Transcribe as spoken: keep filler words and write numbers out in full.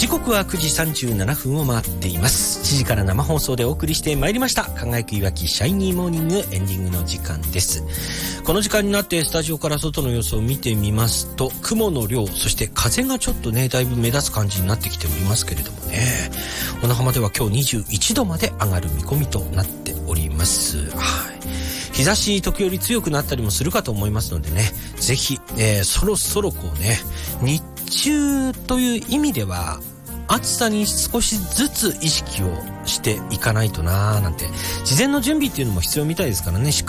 刻はくじさんじゅうななふんを回っています。しちじから生放送でお送りしてまいりました輝くいわきシャイニーモーニング、エンディングの時間です。この時間になってスタジオから外の様子を見てみますと、雲の量、そして風がちょっとねだいぶ目立つ感じになってきておりますけれどもね、小名浜では今日にじゅういちどまで上がる見込みとなっております。はい、日差し時折強くなったりもするかと思いますのでね、ぜひ、えー、そろそろこうね、日中という意味では暑さに少しずつ意識をしていかないとなーなんて、事前の準備っていうのも必要みたいですからね。